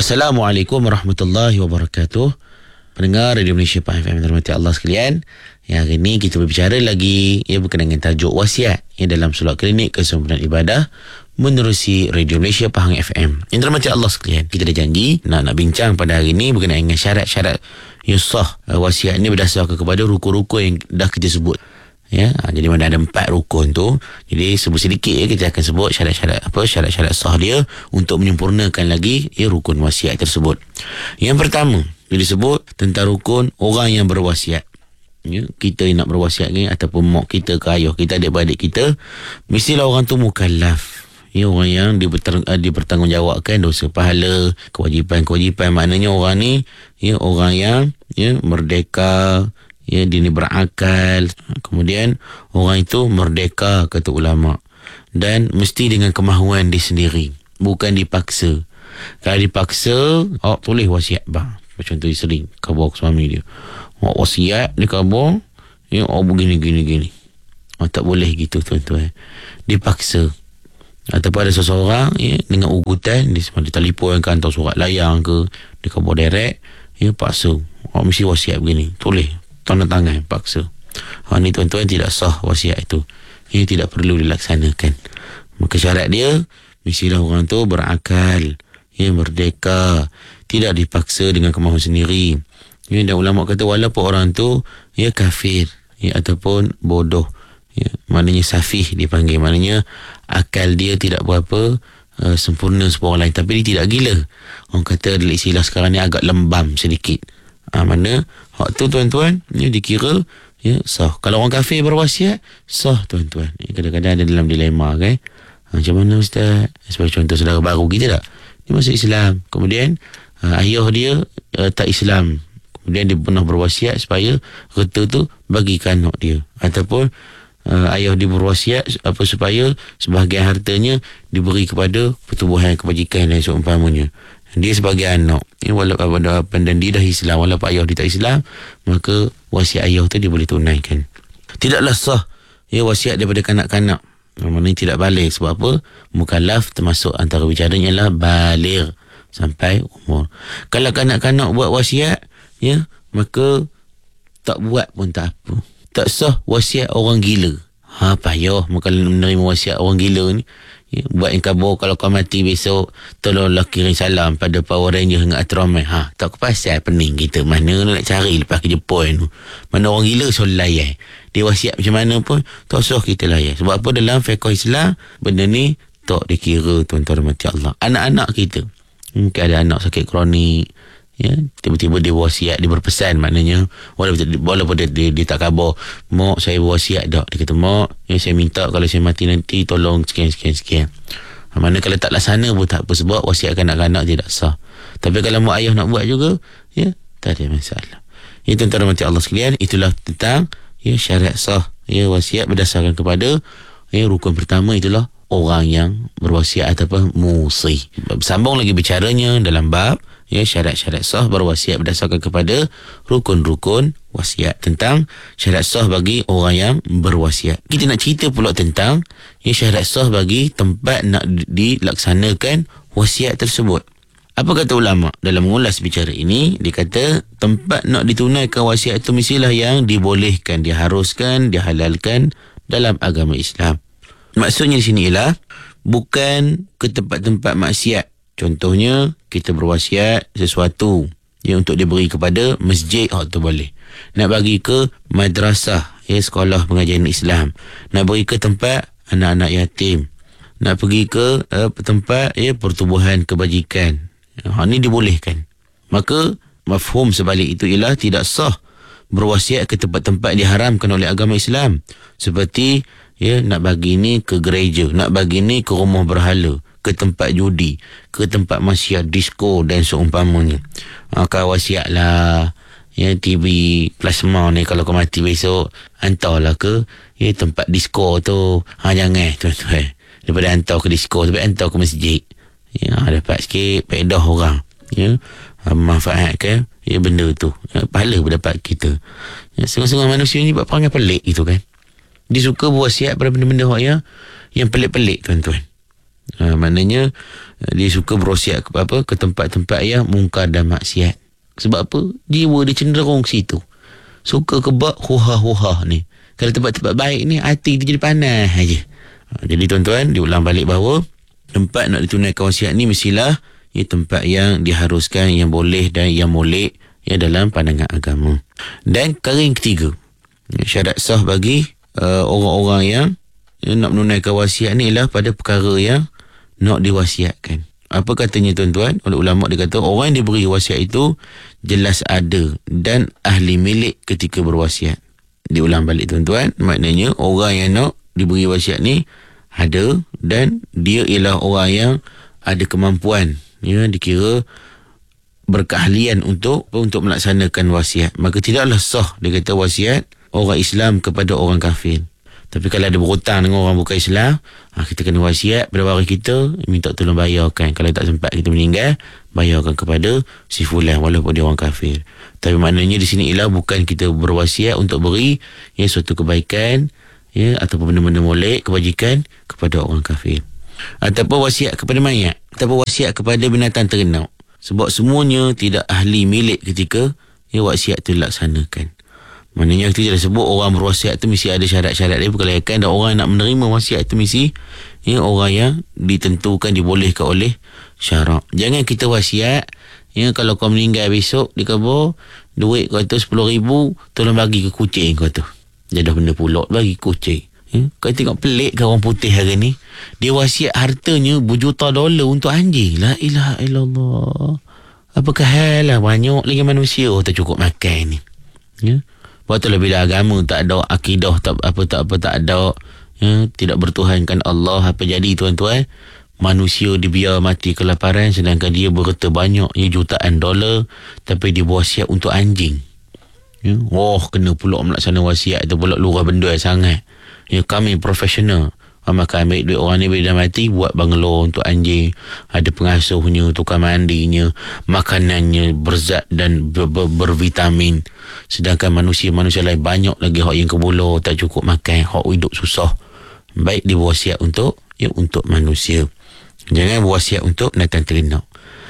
Assalamualaikum warahmatullahi wabarakatuh. Pendengar Radio Malaysia FM terhormati Allah sekalian. Hari ini kita berbicara lagi berkenaan dengan tajuk wasiat dalam solat klinik kesempurnaan ibadah menerusi Radio Malaysia Pahang FM. Yang terhormati Allah sekalian, kita dah janji nak bincang pada hari ini berkenaan dengan syarat-syarat yang sah wasiat ini berdasarkan kepada rukun-rukun yang dah kita sebut. Jadi mana ada 4 rukun tu. Jadi sebut sedikit kita akan sebut syarat-syarat sah dia untuk menyempurnakan lagi rukun wasiat tersebut. Yang pertama dia disebut tentang rukun orang yang berwasiat. Kita nak berwasiat ni ataupun mak kita ke ayah kita, adik-beradik kita, mestilah orang tu mukallaf. Orang yang dipertanggungjawabkan dosa pahala, kewajipan. Maknanya orang ni orang yang merdeka, dia ni berakal. Kemudian orang itu merdeka, kata ulama, dan mesti dengan kemahuan dia sendiri, bukan dipaksa. Kalau dipaksa, awak tulis wasiat bang. Macam tu sering khabar suami dia, awak wasiat dia khabar, awak begini. Tak boleh gitu tuan-tuan. Dipaksa. Ataupun ada seseorang dengan ugutan, dia telefon ke, hantar surat layang ke, dia khabar direct, paksa, awak mesti wasiat begini, tulis tanda tangan, paksa. Ni tuan-tuan tidak sah wasiat itu. Ini tidak perlu dilaksanakan. Maka syarat dia mestilah orang tu berakal, merdeka, tidak dipaksa dengan kemahuan sendiri. Dan ulama kata walaupun orang tu kafir ataupun bodoh, maknanya safih dipanggil, maknanya akal dia tidak berapa sempurna seperti orang lain, tapi dia tidak gila. Orang kata dalam istilah sekarang ni agak lembam sedikit. Mana hak tu tuan-tuan dikira sah. Kalau orang kafir berwasiat, sah tuan-tuan. Kadang-kadang ada dalam dilema kan. Macam mana ustaz? Sebagai contoh saudara baru kita tak, dia masuk Islam, kemudian ayah dia tak Islam, kemudian dia pernah berwasiat supaya harta tu bagikan anak dia, ataupun ayah dia berwasiat supaya sebahagian hartanya diberi kepada pertubuhan kebajikan dan seumpamanya. Dia sebagai anak, walaupun dan dia dah Islam, walaupun ayah dia tak Islam, maka wasiat ayah tu dia boleh tunaikan. Tidaklah sah wasiat daripada kanak-kanak. Maknanya tidak balik. Sebab apa? Mukallaf termasuk antara bicaranya ialah baligh sampai umur. Kalau kanak-kanak buat wasiat, maka tak buat pun tak apa. Tak sah wasiat orang gila. Payah menerima wasiat orang gila ni. Buat yang khabar kalau kau mati besok, tolonglah kirim salam pada Power Ranger dengan Ultraman. Tak kepasal pening kita. Mana nak cari lepas kerja point tu. Mana orang gila so layan. Dia wasiat macam mana pun tak usah kita layan. Sebab apa? Dalam fiqh Islam benda ni tak dikira tuan-tuan rahmati Allah. Anak-anak kita, mungkin ada anak sakit kronik, tiba-tiba dia wasiat, dia berpesan, maknanya walaupun dia tak khabar, mak saya berwasiat dak, dia kata mak saya minta kalau saya mati nanti tolong sekian. Mana kalau tak laksana pun tak apa, sebab wasiat kanak-kanak tidak sah. Tapi kalau mak ayah nak buat juga, tak ada masalah. Tuan-tuan rahmati Allah sekalian, itulah tentang syarat sah wasiat berdasarkan kepada rukun pertama, itulah orang yang berwasiat ataupun musi. Sambung lagi bicaranya dalam bab syarat-syarat sah berwasiat berdasarkan kepada rukun-rukun wasiat, tentang syarat sah bagi orang yang berwasiat. Kita nak cerita pula tentang syarat sah bagi tempat nak dilaksanakan wasiat tersebut. Apa kata ulama dalam mengulas bicara ini? Dia kata tempat nak ditunaikan wasiat itu mestilah yang dibolehkan, diharuskan, dihalalkan dalam agama Islam. Maksudnya di sini ialah bukan ke tempat-tempat maksiat. Contohnya kita berwasiat sesuatu untuk diberi kepada masjid, tu boleh. Nak bagi ke madrasah, sekolah pengajian Islam. Nak beri ke tempat anak-anak yatim. Nak pergi ke tempat pertubuhan kebajikan. Ini dibolehkan. Maka mafhum sebalik itu ialah tidak sah berwasiat ke tempat-tempat diharamkan oleh agama Islam. Seperti nak bagi ni ke gereja, nak bagi ni ke rumah berhala, ke tempat judi, ke tempat maksiat, disko dan seumpamanya. Kau wasiat lah TV plasma ni, kalau kau mati besok hantarlah ke tempat disko tu. Jangan tuan-tuan, daripada hantar ke disko, tapi hantar ke masjid. Dapat sikit faedah orang, manfaatkan benda tu, pahala berdapat kita. Setengah-setengah manusia ni buat perangai pelik itu kan. Dia suka berwasiat pada benda-benda yang pelik-pelik tuan-tuan. Maknanya Dia suka berwasiat ke tempat-tempat yang mungkar dan maksiat. Sebab apa? Jiwa dia cenderung ke situ. Suka kebak huha-huha ni. Kalau tempat-tempat baik ni, hati dia jadi panas aja. Jadi tuan-tuan, diulang balik bahawa tempat nak ditunaikan wasiat ni mestilah tempat yang diharuskan, yang boleh dan yang molek dalam pandangan agama. Dan perkara yang ketiga, syarat sah bagi orang-orang yang nak menunaikan wasiat ni ialah pada perkara yang nak diwasiatkan. Apa katanya tuan-tuan? Oleh ulama' dia kata orang yang diberi wasiat itu jelas ada dan ahli milik ketika berwasiat. Diulang balik tuan-tuan, maknanya orang yang nak diberi wasiat ni ada dan dia ialah orang yang ada kemampuan, dikira berkeahlian untuk melaksanakan wasiat. Maka tidaklah sah dia kata wasiat orang Islam kepada orang kafir. Tapi kalau ada berhutang dengan orang bukan Islam, kita kena wasiat pada waris kita, minta tolong bayarkan. Kalau tak sempat kita meninggal, bayarkan kepada si fulan walaupun dia orang kafir. Tapi maknanya di sini ialah bukan kita berwasiat untuk beri suatu kebaikan ataupun benda-benda molek, kebajikan kepada orang kafir. Ataupun wasiat kepada mayat, ataupun wasiat kepada binatang ternak. Sebab semuanya tidak ahli milik ketika wasiat itu dilaksanakan. Maknanya kita dah sebut orang berwasiat tu mesti ada syarat-syarat dia berkelayakan, dan orang nak menerima wasiat tu mesti orang yang ditentukan, dibolehkan oleh syarak. Jangan kita wasiat kalau kau meninggal besok di kubur, duit kau tu 10,000 tolong bagi ke kucing kau tu. Dia dah benda pulak bagi kucing. Kau tengok pelik ke orang putih hari ni, dia wasiat hartanya berjuta dolar untuk anjing. La ilaha illallah. Apakah hal lah, banyak lagi manusia tak cukup makan ni. Betul bila agama tak ada, akidah tak ada, tidak bertuhankan Allah, apa jadi tuan-tuan? Manusia dibiar mati kelaparan sedangkan dia berharta banyak, jutaan dolar, tapi dia berwasiat untuk anjing. Kena pula melaksana wasiat tu pula lurah benda sangat. Kami profesional. Maka ambil duit orang ni bila dah mati, buat banglo untuk anjing, ada pengasuhnya, tukang mandinya, makanannya berzat dan bervitamin. Sedangkan manusia-manusia lain banyak lagi hak yang kebula, tak cukup makan, hak hidup susah. Baik dia berwasiat untuk manusia. Jangan berwasiat untuk binatang ternak.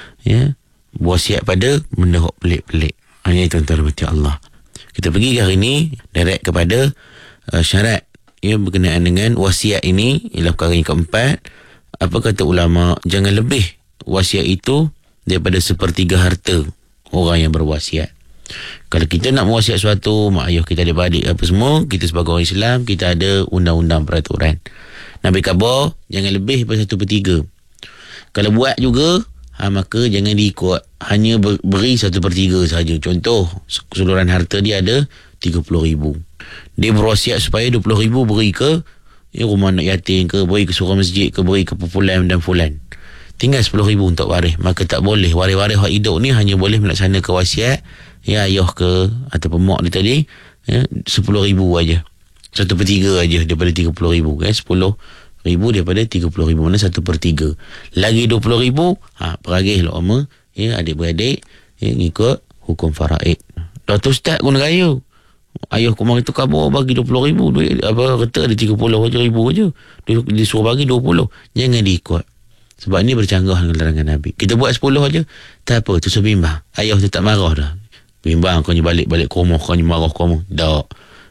Berwasiat pada benda hak pelik-pelik. Hanya tuan-tuan rahmati Allah. Kita pergi hari ini direct kepada syarat berkenaan dengan wasiat ini. Ialah perkara yang keempat. Apa kata ulama? Jangan lebih wasiat itu daripada 1/3 harta orang yang berwasiat. Kalau kita nak mewasiat sesuatu, mak ayah kita, adik-beradik apa semua, kita sebagai orang Islam, kita ada undang-undang peraturan. Nabi khabar jangan lebih daripada 1/3. Kalau buat juga, maka jangan diikut, hanya beri 1/3 saja. Contoh, keseluruhan harta dia ada 30,000. Dia berwasiat supaya 20,000 beri ke rumah anak yatim ke, beri ke surau masjid ke, beri ke fulan dan fulan. Tinggal 10,000 untuk waris. Maka tak boleh. Waris-waris hak hidup ni hanya boleh melaksanakan wasiat ayah ke ataupun mak dia tadi 10,000 aja. 1/3 aja daripada 30,000 kan. 10,000 daripada 30,000, mana 1/3. Lagi 20,000 peragih lah ama adik-beradik ngikut hukum faraid. Datuk Ustaz guna raya, ayah kemarin tu khabar bagi 20,000, duit kata ada 30,000 aja, dia suruh bagi 20. Jangan diikut, sebab ni bercanggah dengan larangan Nabi. Kita buat 10 aja, tak apa, tu bimbang. Ayah tu tak marah dah, bimbang kau ni balik-balik ke rumah, kau ni marah ke rumah. Tak,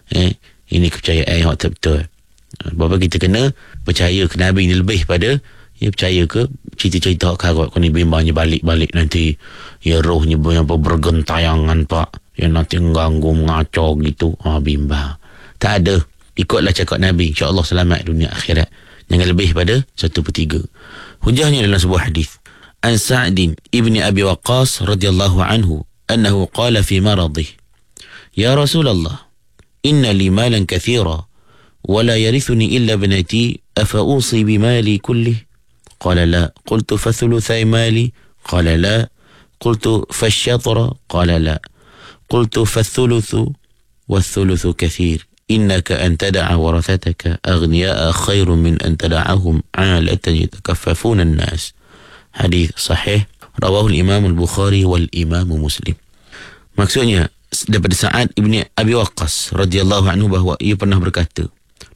ini kepercayaan yang tak betul. Sebab kita kena percaya ke Nabi ni lebih pada percaya ke cerita-cerita karat. Kau ni bimbangnya balik-balik nanti rohnya bergentayangan pak, yang nanti mengganggu, mengacau gitu. Bimbang. Tak ada. Ikutlah cakap Nabi, insya-Allah selamat dunia akhirat. Jangan lebih pada 1/3. Hujahnya dalam sebuah hadis. An Sa'din ibni Abi Waqqas radhiyallahu anhu annahu qala fi maradih, ya Rasulullah, inna li malan kathira wa la yarithuni illa ibnati, afa usi bimali kullih? Qala la. Qultu fa thuluthai mali? Qala la. Qultu fa syatra? Qala la. قلت فالثلث والثلث كثير إنك أن تدع ورثتك أغنياء خير من أن تدعهم عالة يتكففون الناس. Hadis sahih rawahu al-Imam al-Bukhari wal Imam Muslim. Maksudnya daripada Sa'ad ibni Abi Waqqas radhiyallahu anhu bahawa ia pernah berkata,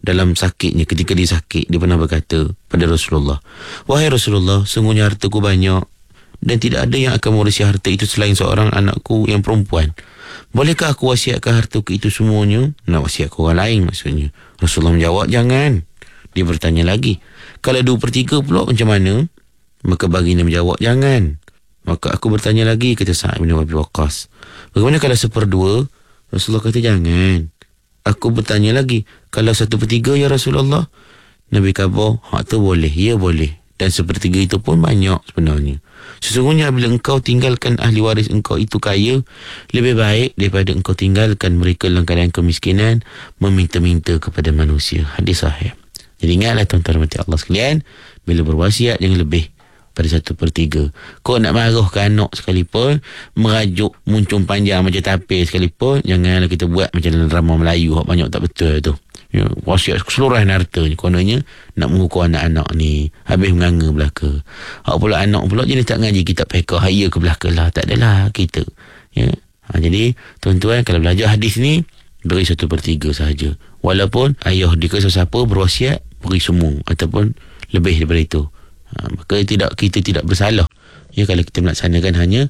dalam sakitnya, ketika dia sakit, dia pernah berkata pada Rasulullah, "Wahai Rasulullah, sungguhnya hartaku banyak dan tidak ada yang akan mewarisi harta itu selain seorang anakku yang perempuan. Bolehkah aku wasiatkan hartaku itu semuanya?" Nak wasiat ke orang lain maksudnya. Rasulullah menjawab, "Jangan." Dia bertanya lagi, "Kalau 2/3 pula macam mana?" Maka baginda menjawab, "Jangan." Maka aku bertanya lagi, kata Sa'ad bin Abi Waqqas, "Bagaimana kalau 1/2?" Rasulullah kata, "Jangan." Aku bertanya lagi, "Kalau 1/3 ya Rasulullah?" Nabi khabar, "Hak tu boleh, ya boleh. Dan 1/3 itu pun banyak sebenarnya. Sesungguhnya bila engkau tinggalkan ahli waris engkau itu kaya, lebih baik daripada engkau tinggalkan mereka dalam keadaan kemiskinan, meminta-minta kepada manusia." Hadis sahih. Jadi ingatlah tuan-tuan dan Allah sekalian, bila berwasiat jangan lebih pada 1/3. Kau nak marahkan anak sekalipun, merajuk muncung panjang macam tapir sekalipun, janganlah kita buat macam dalam drama Melayu hak banyak tak betul tu. Ya, wasiat keseluruhan hartanya, kononnya nak mengukur anak-anak ni, habis menganga belaka. Hak pula anak pula jadi tak ngaji kitab fiqh, haya ke belaka lah, tak adalah kita. Ya. Jadi tuan-tuan, kalau belajar hadis ni, beri 1/3 sahaja. Walaupun ayah dia ke sesiapa berwasiat, beri semua ataupun lebih daripada itu. Maka kita tidak bersalah, ya, kalau kita melaksanakan hanya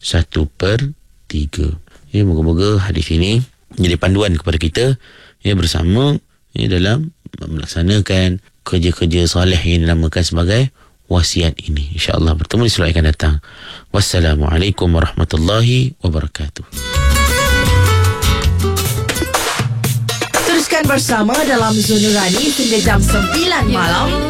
1/3. Ya, moga-moga hadis ini jadi panduan kepada kita, ya, bersama, ya, dalam melaksanakan kerja-kerja soleh yang dinamakan sebagai wasiat ini. InsyaAllah bertemu di slot yang akan datang. Wassalamualaikum warahmatullahi wabarakatuh. Teruskan bersama dalam Zona Rani hingga jam 9 malam.